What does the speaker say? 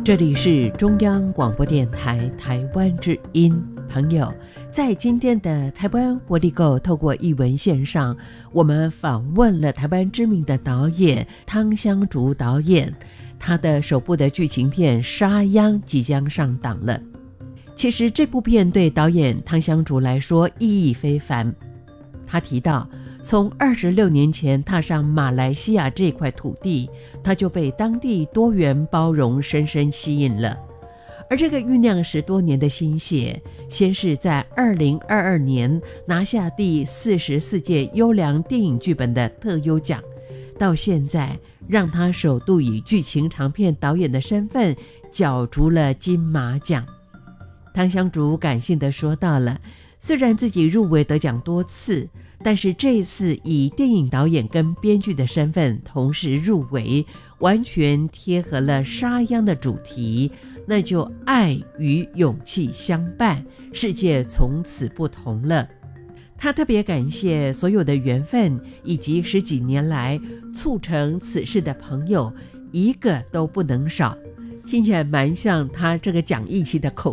这里是中央广播电台台湾之音。朋友，在今天的台湾活力购透过艺文线上，我们访问了台湾知名的导演汤香竹导演，他的首部的剧情片《沙央》即将上档了。其实这部片对导演汤香竹来说意义非凡。他提到，从26年前踏上马来西亚这块土地，他就被当地多元包容深深吸引了。而这个酝酿10多年的心血，先是在2022年拿下第44届优良电影剧本的特优奖，到现在让他首度以剧情长片导演的身份角逐了金马奖。汤香竹感性地说到了，虽然自己入围得奖多次，但是这一次以电影导演跟编剧的身份同时入围，完全贴合了沙央的主题，那就爱与勇气相伴，世界从此不同了。他特别感谢所有的缘分，以及10几年来促成此事的朋友，一个都不能少。听起来蛮像他这个讲义气的口